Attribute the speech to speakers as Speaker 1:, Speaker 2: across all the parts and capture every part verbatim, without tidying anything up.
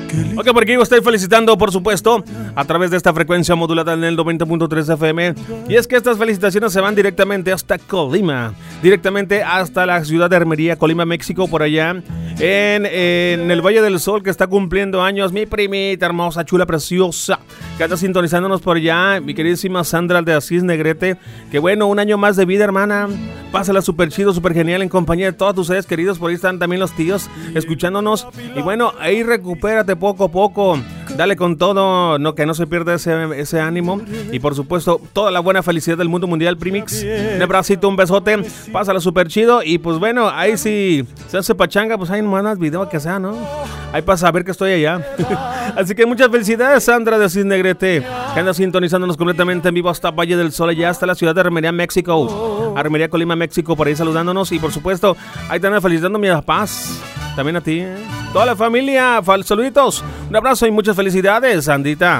Speaker 1: Ok, por aquí estoy felicitando, por supuesto, a través de esta frecuencia modulada en el noventa punto tres F M. Y es que estas felicitaciones se van directamente hasta Colima, directamente hasta la ciudad de Armería, Colima, México, por allá, en, en el Valle del Sol, que está cumpliendo años mi primita hermosa, chula, preciosa, que anda sintonizándonos por allá, mi queridísima Sandra de Asís Negrete. Que bueno, un año más de vida, hermana. Pásala súper chido, súper genial en compañía de todos tus seres queridos. Por ahí están también los tíos escuchándonos. Y bueno, ahí recupérate poco a poco. Dale con todo, no, que no se pierda ese, ese ánimo. Y por supuesto, toda la buena felicidad del mundo mundial, Primix. Un abracito, un besote. Pásala súper chido. Y pues bueno, ahí si se hace pachanga, pues hay más video que sea, ¿no? Ahí para saber que estoy allá. Así que muchas felicidades, Sandra de Asís Negrete, que anda sintonizándonos completamente en vivo hasta Valle del Sol, allá hasta la ciudad de Armería, México. Armería, Colima, México, por ahí saludándonos. Y por supuesto, ahí están felicitando a mi paz. También a ti, ¿eh? Toda la familia, saluditos. Un abrazo y muchas felicidades, Sandita.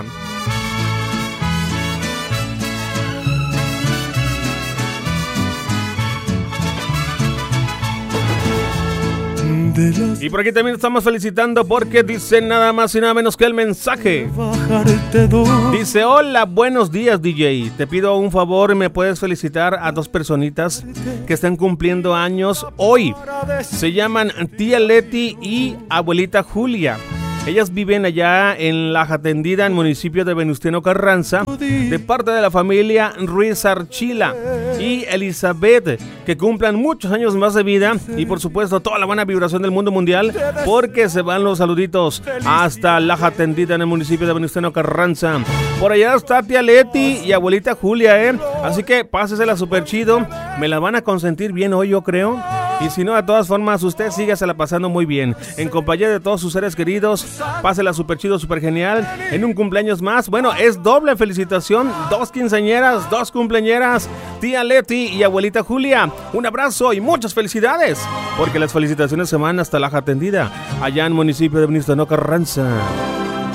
Speaker 1: Y por aquí también estamos felicitando porque dice nada más y nada menos que el mensaje. Dice: hola, buenos días, D J. Te pido un favor, ¿me puedes felicitar a dos personitas que están cumpliendo años hoy? Se llaman tía Leti y abuelita Julia. Ellas viven allá en La Jatendida, en el municipio de Venustiano Carranza, de parte de la familia Ruiz Archila y Elizabeth, que cumplan muchos años más de vida y por supuesto toda la buena vibración del mundo mundial, porque se van los saluditos hasta La Jatendida, en el municipio de Venustiano Carranza. Por allá está tía Leti y abuelita Julia, ¿eh? Así que pásesela súper chido, me la van a consentir bien hoy, yo creo. Y si no, de todas formas, usted sígasela pasando muy bien, en compañía de todos sus seres queridos. Pásela súper chido, súper genial, en un cumpleaños más. Bueno, es doble felicitación, dos quinceañeras, dos cumpleañeras, tía Leti y abuelita Julia. Un abrazo y muchas felicidades, porque las felicitaciones se van hasta La Jatendida, allá en el municipio de Venustiano Carranza.